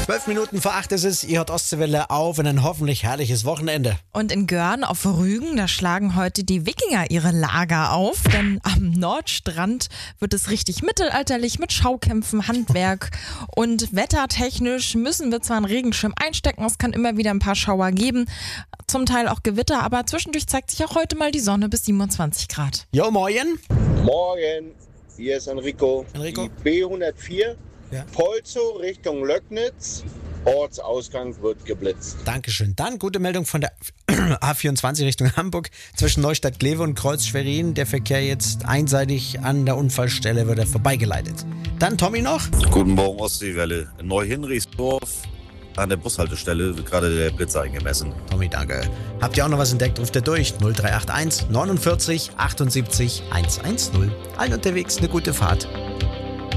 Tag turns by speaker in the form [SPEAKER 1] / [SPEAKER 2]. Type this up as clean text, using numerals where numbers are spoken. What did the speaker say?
[SPEAKER 1] 12 Minuten vor 8 ist es, ihr hört Ostseewelle auf in ein hoffentlich herrliches Wochenende.
[SPEAKER 2] Und in Görn auf Rügen, da schlagen heute die Wikinger ihre Lager auf, denn am Nordstrand wird es richtig mittelalterlich mit Schaukämpfen, Handwerk und wettertechnisch müssen wir zwar einen Regenschirm einstecken, es kann immer wieder ein paar Schauer geben, zum Teil auch Gewitter, aber zwischendurch zeigt sich auch heute mal die Sonne bis 27 Grad.
[SPEAKER 1] Jo, moin.
[SPEAKER 3] Morgen, hier ist Enrico.
[SPEAKER 1] Enrico?
[SPEAKER 3] Die B104,
[SPEAKER 1] Ja.
[SPEAKER 3] Polzow Richtung Löcknitz. Ortsausgang wird geblitzt.
[SPEAKER 1] Dankeschön. Dann gute Meldung von der A24 Richtung Hamburg. Zwischen Neustadt-Glewe und Kreuz-Schwerin. Der Verkehr jetzt einseitig an der Unfallstelle wird er vorbeigeleitet. Dann Tommy noch.
[SPEAKER 4] Guten Morgen, Ostseewelle. In Neuhinrichsdorf an der Bushaltestelle wird gerade der Blitzer eingemessen.
[SPEAKER 1] Tommy, danke. Habt ihr auch noch was entdeckt? Ruft ihr durch 0381 49 78 110. Allen unterwegs eine gute Fahrt.